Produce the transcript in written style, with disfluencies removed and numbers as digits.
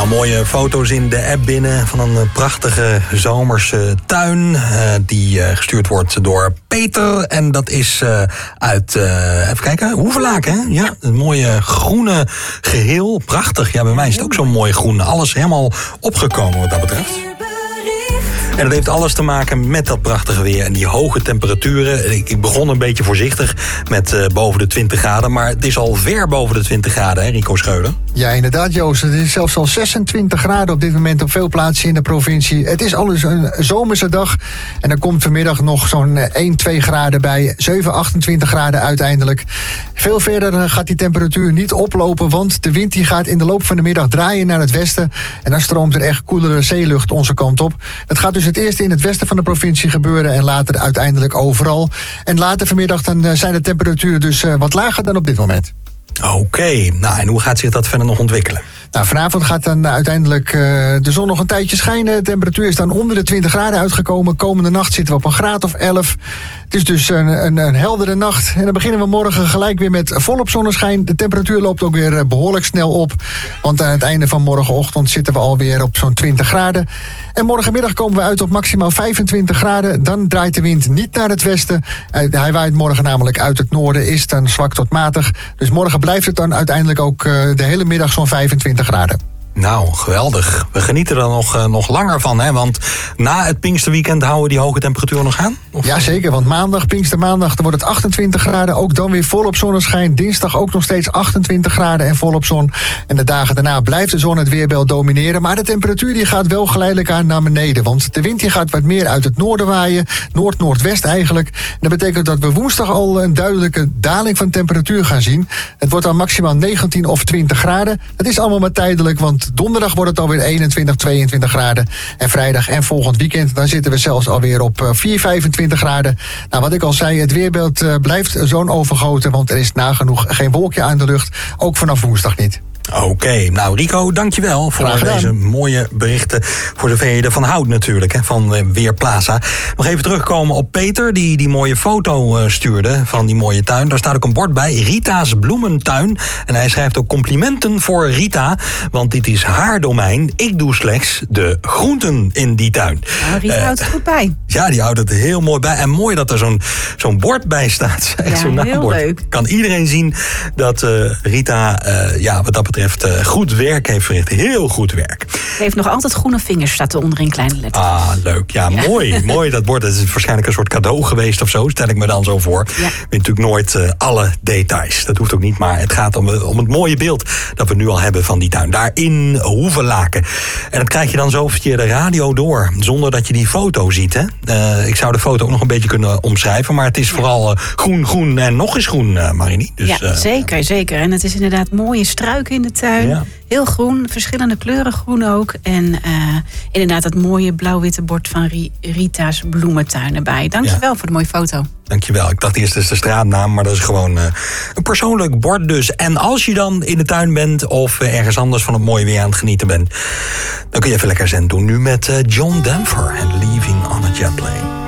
Nou, mooie foto's in de app binnen van een prachtige zomerse tuin. Die gestuurd wordt door Peter. En dat is uit, even kijken, Hoevelaken, hè? Ja, een mooie groene geheel. Prachtig. Ja, bij mij is het ook zo mooi groen. Alles helemaal opgekomen wat dat betreft. En dat heeft alles te maken met dat prachtige weer en die hoge temperaturen. Ik begon een beetje voorzichtig met boven de 20 graden. Maar het is al ver boven de 20 graden, hè, Rico Schreuder? Ja, inderdaad, Joost. Het is zelfs al 26 graden op dit moment op veel plaatsen in de provincie. Het is alles een zomerse dag. En er komt vanmiddag nog zo'n 1-2 graden bij. 7, 28 graden uiteindelijk. Veel verder gaat die temperatuur niet oplopen, want de wind die gaat in de loop van de middag draaien naar het westen. En dan stroomt er echt koelere zeelucht onze kant op. Dat gaat dus het eerst in het westen van de provincie gebeuren en later uiteindelijk overal. En later vanmiddag dan zijn de temperaturen dus wat lager dan op dit moment. Oké, nou en hoe gaat zich dat verder nog ontwikkelen? Nou, vanavond gaat dan uiteindelijk de zon nog een tijdje schijnen. De temperatuur is dan onder de 20 graden uitgekomen. Komende nacht zitten we op een graad of 11. Het is dus een heldere nacht. En dan beginnen we morgen gelijk weer met volop zonneschijn. De temperatuur loopt ook weer behoorlijk snel op. Want aan het einde van morgenochtend zitten we alweer op zo'n 20 graden. En morgenmiddag komen we uit op maximaal 25 graden. Dan draait de wind niet naar het westen. Hij waait morgen namelijk uit het noorden, is dan zwak tot matig. Dus morgen blijft het dan uiteindelijk ook de hele middag zo'n 25 graden. Nou, geweldig. We genieten er nog langer van, hè? Want na het Pinksterweekend houden we die hoge temperatuur nog aan? Ja, zeker. Want maandag, Pinkstermaandag, dan wordt het 28 graden. Ook dan weer volop zonneschijn. Dinsdag ook nog steeds 28 graden en volop zon. En de dagen daarna blijft de zon het weerbeeld domineren. Maar de temperatuur die gaat wel geleidelijk aan naar beneden. Want de wind die gaat wat meer uit het noorden waaien. Noord-noordwest eigenlijk. En dat betekent dat we woensdag al een duidelijke daling van temperatuur gaan zien. Het wordt dan maximaal 19 of 20 graden. Dat is allemaal maar tijdelijk, want donderdag wordt het alweer 21, 22 graden. En vrijdag en volgend weekend, dan zitten we zelfs alweer op 4, 25 graden. Nou, wat ik al zei, het weerbeeld blijft zonovergoten, want er is nagenoeg geen wolkje aan de lucht. Ook vanaf woensdag niet. Oké, nou Rico, dankjewel voor deze mooie berichten. Voor zover je ervan houdt natuurlijk, hè, van Weerplaza. Nog even terugkomen op Peter, die mooie foto stuurde van die mooie tuin. Daar staat ook een bord bij, Rita's Bloementuin. En hij schrijft ook complimenten voor Rita, want dit is haar domein. Ik doe slechts de groenten in die tuin. Nou, Rita houdt het goed bij. Ja, die houdt het heel mooi bij. En mooi dat er zo'n bord bij staat. Ja, zo'n naambord. heel leuk. Kan iedereen zien dat Rita, wat dat betreft, goed werk heeft verricht. Heel goed werk. Ze heeft nog altijd groene vingers, staat er onder in kleine letters. Ah, leuk. Ja, ja. Mooi dat bord. Het is waarschijnlijk een soort cadeau geweest of zo, stel ik me dan zo voor. Ja. Ik weet natuurlijk nooit alle details. Dat hoeft ook niet, maar het gaat om het mooie beeld dat we nu al hebben van die tuin. Daar in Hoevelaken. En dat krijg je dan zo via de radio door, zonder dat je die foto ziet. Hè? Ik zou de foto ook nog een beetje kunnen omschrijven, maar het is vooral groen en nog eens groen, Marini. Dus, ja, zeker. En het is inderdaad mooie struiken in de tuin. Ja. Heel groen, verschillende kleuren groen ook. En inderdaad dat mooie blauw-witte bord van Rita's Bloementuin erbij. Dankjewel voor de mooie foto. Dankjewel. Ik dacht eerst dat is de straatnaam, maar dat is gewoon een persoonlijk bord dus. En als je dan in de tuin bent of ergens anders van het mooie weer aan het genieten bent, dan kun je even lekker zend doen nu met John Denver en Leaving on a Jet Plane.